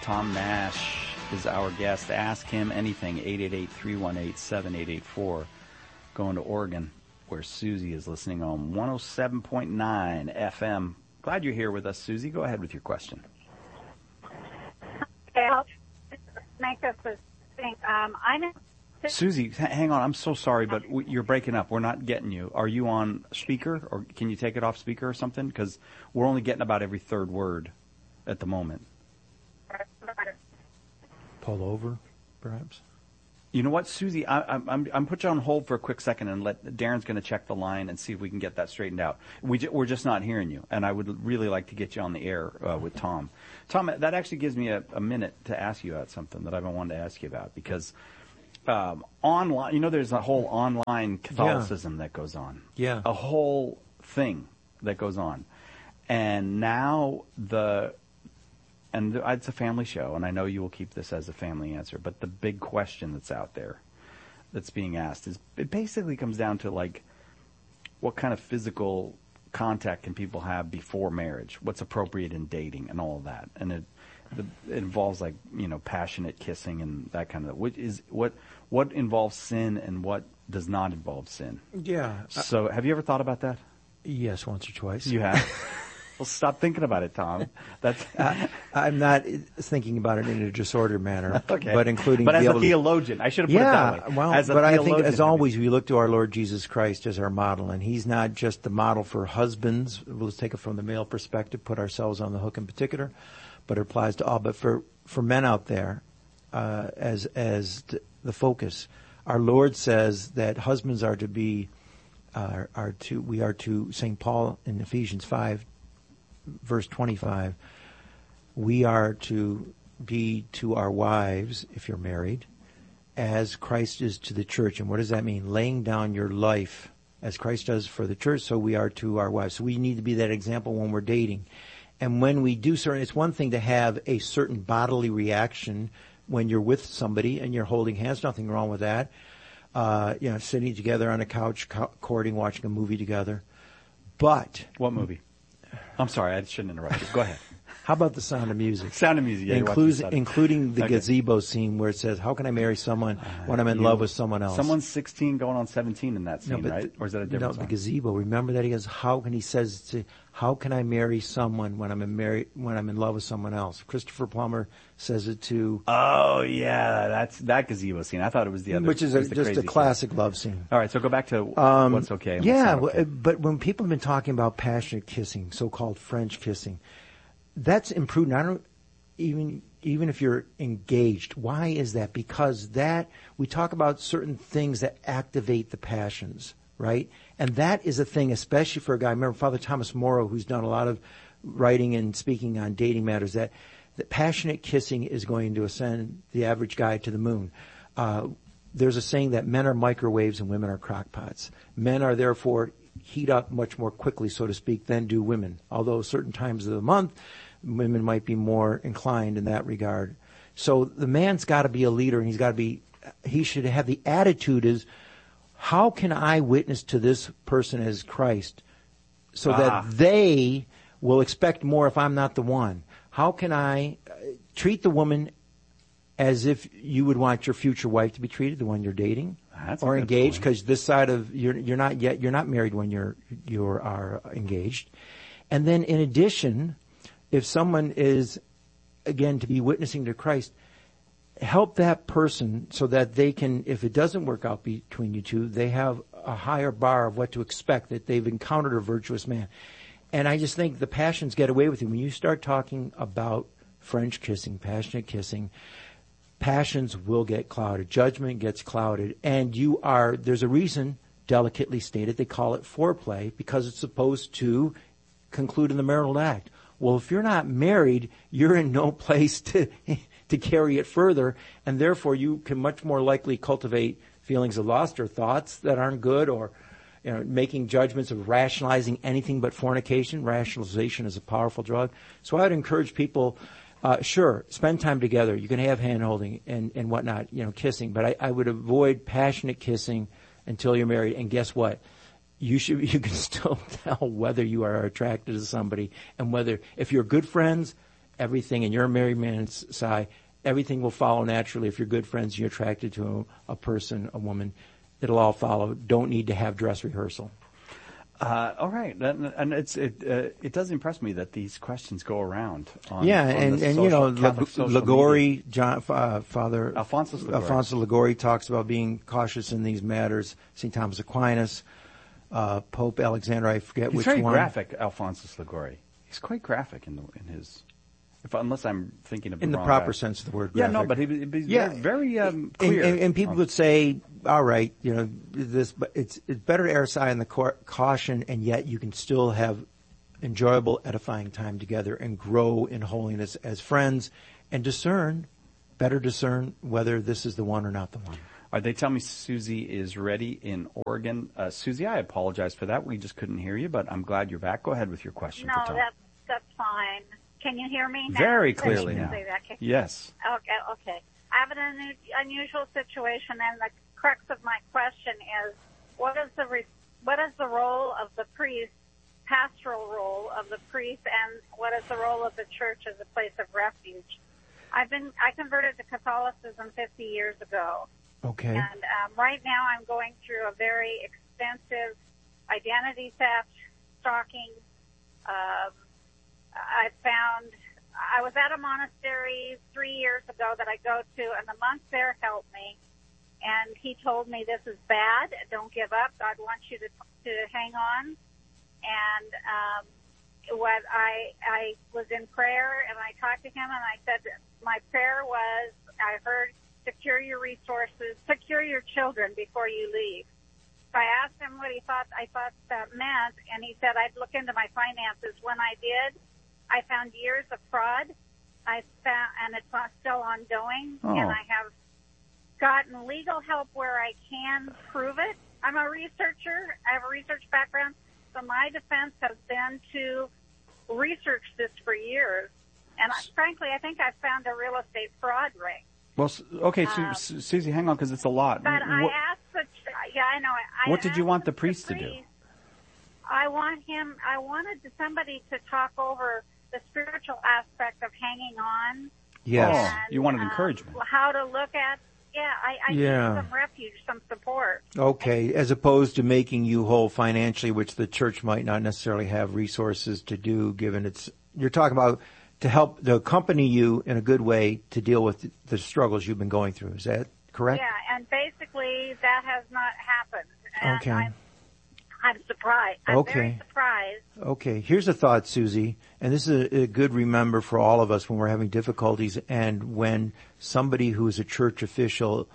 Tom Nash is our guest. Ask him anything, 888-318-7884. Going to Oregon, where Susie is listening on 107.9 FM. Glad you're here with us, Susie. Go ahead with your question. Okay, I'll make us a thing. Susie, hang on. I'm so sorry, but you're breaking up. We're not getting you. Are you on speaker, or can you take it off speaker or something? Because we're only getting about every third word at the moment. Pull over, perhaps? You know what, Susie? I'm put you on hold for a quick second, and Darren's going to check the line and see if we can get that straightened out. We're just not hearing you, and I would really like to get you on the air with Tom. Tom, that actually gives me a minute to ask you about something that I've been wanting to ask you about, because online, there's a whole online Catholicism that goes on. Yeah. A whole thing that goes on. And now it's a family show, and I know you will keep this as a family answer, but the big question that's out there that's being asked it basically comes down to, like, what kind of physical contact can people have before marriage? What's appropriate in dating and all of that? And it involves, like, passionate kissing and that kind of, what involves sin and what does not involve sin. Yeah. So have you ever thought about that? Yes, once or twice. You have? Well, stop thinking about it, Tom. That's I'm not thinking about it in a disordered manner, okay. but including. But as a theologian, I should have put it that way. Well, but I think, as always, we look to our Lord Jesus Christ as our model, and He's not just the model for husbands. Let's take it from the male perspective, put ourselves on the hook in particular, but it applies to all. But for men out there, as the focus, our Lord says that husbands are to be, we are to, St. Paul in Ephesians 5. Verse 25, we are to be to our wives, if you're married, as Christ is to the church. And what does that mean? Laying down your life as Christ does for the church, so we are to our wives. So we need to be that example when we're dating. And when we do certain, it's one thing to have a certain bodily reaction when you're with somebody and you're holding hands. Nothing wrong with that. Sitting together on a couch, courting, watching a movie together. But what movie? I'm sorry, I shouldn't interrupt you. Go ahead. How about The Sound of Music? Sound of Music, yeah. Including the gazebo scene where it says, how can I marry someone when I'm in love with someone else? Someone's 16 going on 17 in that scene, right? Or is that a different song? The gazebo. Remember that he goes, how can I marry someone when I'm in love with someone else? Christopher Plummer says it too. Oh, yeah, that's that gazebo scene. I thought it was the other. Which is just a classic love scene. All right, so go back to what's okay and what's not okay. But when people have been talking about passionate kissing, so-called French kissing, that's imprudent. I don't even if you're engaged. Why is that? Because we talk about certain things that activate the passions, right? And that is a thing, especially for a guy. I remember Father Thomas Morrow, who's done a lot of writing and speaking on dating matters, that passionate kissing is going to ascend the average guy to the moon. There's a saying that men are microwaves and women are crockpots. Men are therefore heat up much more quickly, so to speak, than do women. Although certain times of the month, women might be more inclined in that regard. So the man's got to be a leader, and he should have the attitude is, how can I witness to this person as Christ so that they will expect more if I'm not the one? How can I treat the woman as if you would want your future wife to be treated, the one you're dating? Or engaged, because this side of you're not married when you are engaged. And then in addition, if someone is, again, to be witnessing to Christ, help that person so that they can, if it doesn't work out between you two, they have a higher bar of what to expect, that they've encountered a virtuous man. And I just think the passions get away with you. When you start talking about French kissing, passionate kissing, passions will get clouded. Judgment gets clouded. And there's a reason, delicately stated, they call it foreplay, because it's supposed to conclude in the marital act. Well, if you're not married, you're in no place to carry it further, and therefore you can much more likely cultivate feelings of lust or thoughts that aren't good, or making judgments of rationalizing anything but fornication. Rationalization is a powerful drug. So I'd encourage people, sure, spend time together. You can have hand-holding and whatnot, kissing, but I would avoid passionate kissing until you're married. And guess what? You can still tell whether you are attracted to somebody, and whether, if you're good friends everything, and you're a married man, Si, everything will follow naturally. If you're good friends, you're attracted to a person, a woman, it'll all follow. Don't need to have dress rehearsal. All right, and it does impress me that these questions go around. On, yeah, on and social, you know, Liguori, Father Alphonsus Liguori talks about being cautious in these matters. St. Thomas Aquinas, Pope Alexander, I forget which one. He's very graphic, Alphonsus Liguori. He's quite graphic in his. Unless I'm thinking of in the wrong proper guy. sense of the word. Yeah, graphic. no, but he's very clear. And people would say, all right, you know, this, but it's better to err aside in the caution, and yet you can still have enjoyable, edifying time together and grow in holiness as friends, and better discern whether this is the one or not the one. All right, they tell me Susie is ready in Oregon. Susie, I apologize for that. We just couldn't hear you, but I'm glad you're back. Go ahead with your question. No, that's fine. Can you hear me now? Very clearly now. Yes. Okay. I have an unusual situation, and the crux of my question is, what is the role of the priest, pastoral role of the priest, and what is the role of the church as a place of refuge? I converted to Catholicism 50 years ago. Okay. And right now I'm going through a very extensive identity theft, stalking. I was at a monastery 3 years ago that I go to, and the monk there helped me. And he told me, this is bad. Don't give up. God wants you to hang on. And what I was in prayer, and I talked to him, and I said, my prayer was, I heard, secure your resources, secure your children before you leave. So I asked him what I thought that meant, and he said I'd look into my finances. When I did, I found years of fraud. And it's still ongoing. Oh. And I have gotten legal help where I can prove it. I'm a researcher. I have a research background. So my defense has been to research this for years. And frankly, I think I've found a real estate fraud ring. Well, okay, Susie, hang on, because it's a lot. But I asked I know. What did you want the priest to do? I wanted somebody to talk over the spiritual aspect of hanging on. Yes. And, you wanted encouragement. How to look at, I need some refuge, some support. Okay, as opposed to making you whole financially, which the church might not necessarily have resources to do, given you're talking about to help to accompany you in a good way to deal with the struggles you've been going through. Is that correct? Yeah, and basically that has not happened. And okay. I'm surprised. I'm very surprised. Okay, here's a thought, Susie, and this is a good remember for all of us when we're having difficulties and when somebody who is a church official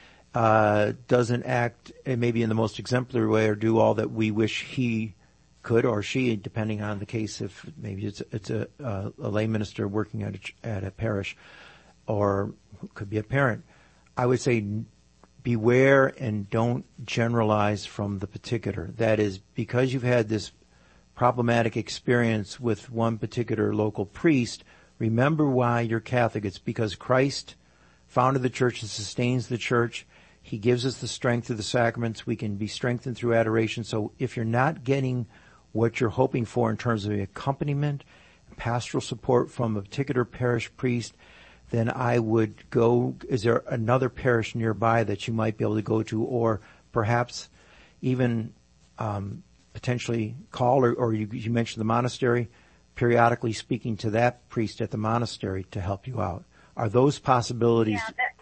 doesn't act maybe in the most exemplary way or do all that we wish he could or she, depending on the case, if maybe it's a lay minister working at a parish or could be a parent. I would say beware and don't generalize from the particular. That is, because you've had this problematic experience with one particular local priest, remember why you're Catholic. It's because Christ founded the church and sustains the church. He gives us the strength of the sacraments. We can be strengthened through adoration. So if you're not getting what you're hoping for in terms of the accompaniment, pastoral support from a particular parish priest, then I would go, is there another parish nearby that you might be able to go to, or perhaps even potentially call, or you mentioned the monastery, periodically speaking to that priest at the monastery to help you out. Are those possibilities?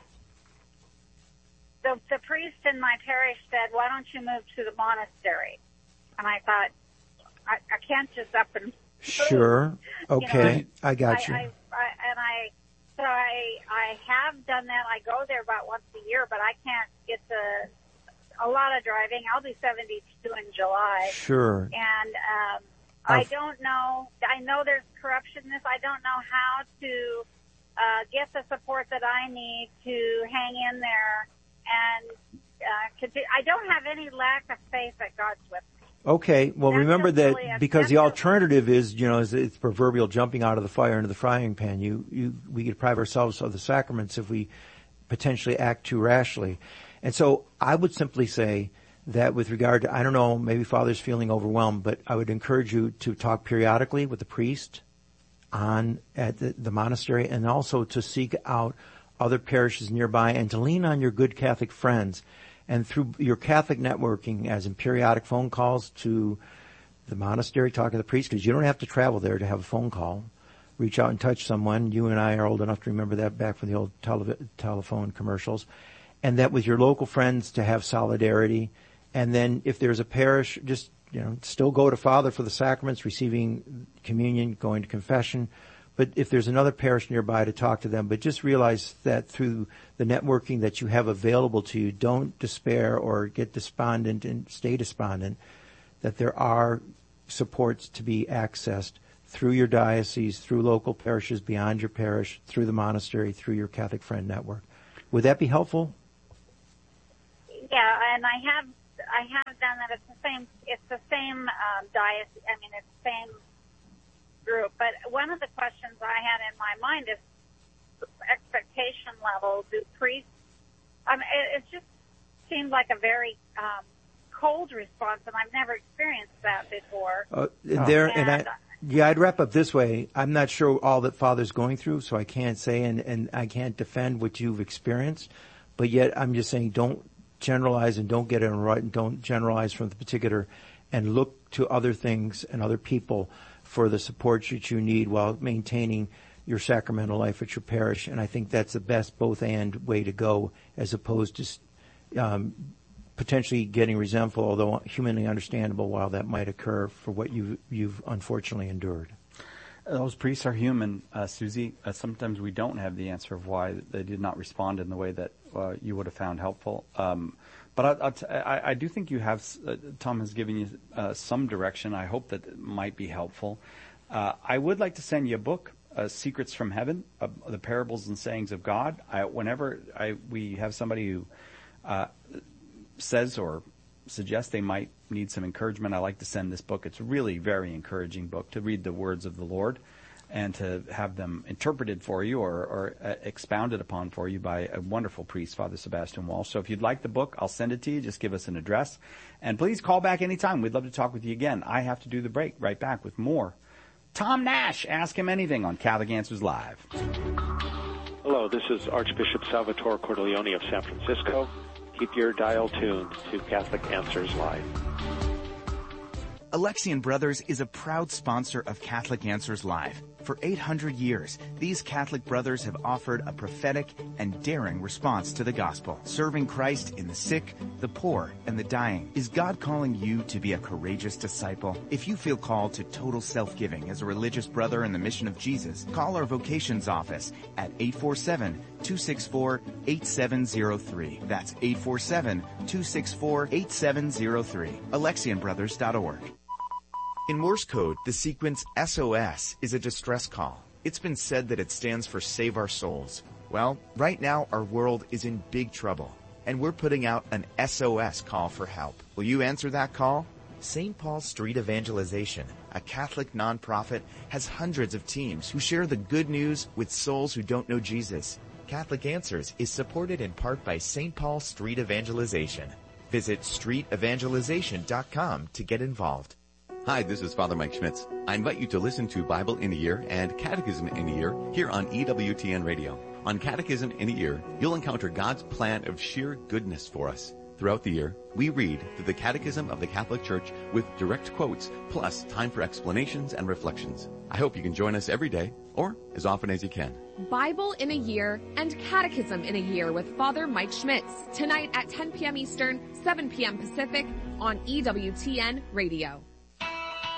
Yeah, the priest in my parish said, why don't you move to the monastery? And I thought, I can't just up and move. Sure. Okay. You know, I got you. So I have done that. I go there about once a year, but I can't get a lot of driving. I'll be 72 in July. Sure. And I don't know. I know there's corruption in this. I don't know how to get the support that I need to hang in there. And I don't have any lack of faith that God's with me. Okay, well, That's remember that really because the alternative is, it's proverbial jumping out of the fire into the frying pan. We deprive ourselves of the sacraments if we potentially act too rashly. And so I would simply say that with regard to, I don't know, maybe Father's feeling overwhelmed, but I would encourage you to talk periodically with the priest on at the monastery, and also to seek out other parishes nearby and to lean on your good Catholic friends. And through your Catholic networking, as in periodic phone calls to the monastery, talking to the priest, because you don't have to travel there to have a phone call. Reach out and touch someone. You and I are old enough to remember that back from the old telephone commercials. And that with your local friends to have solidarity. And then if there's a parish, just, still go to Father for the sacraments, receiving communion, going to confession. But if there's another parish nearby, to talk to them. But just realize that through the networking that you have available to you, don't despair or get despondent and stay despondent, that there are supports to be accessed through your diocese, through local parishes, beyond your parish, through the monastery, through your Catholic friend network. Would that be helpful? Yeah, and I have done that. It's the same diocese. I mean, it's the same group. But one of the questions I had in my mind is expectation level. Do priests? It just seemed like a very cold response, and I've never experienced that before. I'd wrap up this way. I'm not sure all that Father's going through, so I can't say, and I can't defend what you've experienced. But yet, I'm just saying, don't generalize and don't get it right, and don't generalize from the particular, and look to other things and other people for the support that you need while maintaining your sacramental life at your parish. And I think that's the best both and way to go, as opposed to potentially getting resentful, although humanly understandable, while that might occur for what you've unfortunately endured. Those priests are human, Susie. Sometimes we don't have the answer of why they did not respond in the way that you would have found helpful. But I do think you have, Tom has given you some direction. I hope that it might be helpful. I would like to send you a book, Secrets from Heaven, the Parables and Sayings of God. Whenever we have somebody who says or suggests they might need some encouragement, I like to send this book. It's a really very encouraging book to read the words of the Lord and to have them interpreted for you or expounded upon for you by a wonderful priest, Father Sebastian Walsh. So if you'd like the book, I'll send it to you. Just give us an address. And please call back anytime. We'd love to talk with you again. I have to do the break. Right back with more Tom Nash. Ask Him Anything on Catholic Answers Live. Hello, this is Archbishop Salvatore Cordileone of San Francisco. Keep your dial tuned to Catholic Answers Live. Alexian Brothers is a proud sponsor of Catholic Answers Live. For 800 years, these Catholic brothers have offered a prophetic and daring response to the gospel, serving Christ in the sick, the poor, and the dying. Is God calling you to be a courageous disciple? If you feel called to total self-giving as a religious brother in the mission of Jesus, call our vocations office at 847-264-8703. That's 847-264-8703. AlexianBrothers.org. In Morse code, the sequence SOS is a distress call. It's been said that it stands for Save Our Souls. Well, right now our world is in big trouble, and we're putting out an SOS call for help. Will you answer that call? St. Paul Street Evangelization, a Catholic nonprofit, has hundreds of teams who share the good news with souls who don't know Jesus. Catholic Answers is supported in part by St. Paul Street Evangelization. Visit streetevangelization.com to get involved. Hi, this is Father Mike Schmitz. I invite you to listen to Bible in a Year and Catechism in a Year here on EWTN Radio. On Catechism in a Year, you'll encounter God's plan of sheer goodness for us. Throughout the year, we read through the Catechism of the Catholic Church with direct quotes, plus time for explanations and reflections. I hope you can join us every day, or as often as you can. Bible in a Year and Catechism in a Year with Father Mike Schmitz, tonight at 10 p.m. Eastern, 7 p.m. Pacific on EWTN Radio.